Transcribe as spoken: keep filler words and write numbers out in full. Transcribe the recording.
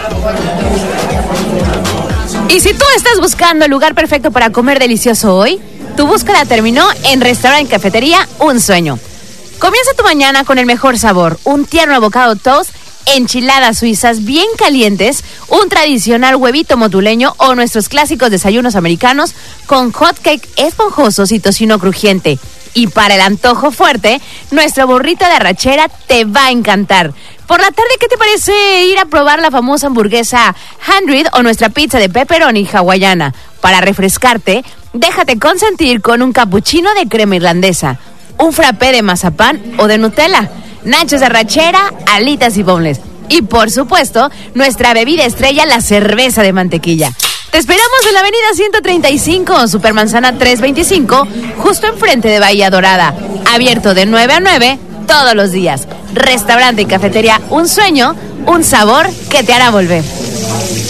Y si tú estás buscando el lugar perfecto para comer delicioso hoy, tu búsqueda terminó en Restaurant Cafetería Un Sueño. Comienza tu mañana con el mejor sabor, un tierno avocado toast, enchiladas suizas bien calientes, un tradicional huevito motuleño o nuestros clásicos desayunos americanos con hotcake esponjosos y tocino crujiente. Y para el antojo fuerte, nuestra burrita de arrachera te va a encantar. Por la tarde, ¿qué te parece ir a probar la famosa hamburguesa Hundred o nuestra pizza de pepperoni hawaiana? Para refrescarte, déjate consentir con un cappuccino de crema irlandesa, un frappé de mazapán o de Nutella, nachos de arrachera, alitas y boneless. Y por supuesto, nuestra bebida estrella, la cerveza de mantequilla. Te esperamos en la avenida ciento treinta y cinco, Supermanzana trescientos veinticinco, justo enfrente de Bahía Dorada. Abierto de nueve a nueve todos los días. Restaurante y cafetería Un Sueño, un sabor que te hará volver.